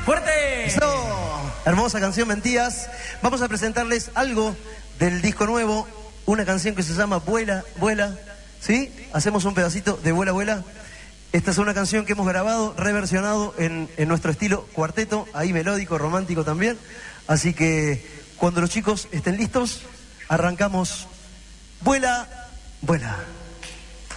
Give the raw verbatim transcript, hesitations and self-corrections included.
¡Fuerte! ¡Eso! Hermosa canción, Mentías. Vamos a presentarles algo del disco nuevo, una canción que se llama Vuela, Vuela. ¿Sí? Hacemos un pedacito de Vuela, Vuela. Esta es una canción que hemos grabado, reversionado en, en nuestro estilo cuarteto, ahí melódico, romántico también. Así que cuando los chicos estén listos, arrancamos. Vuela, Vuela.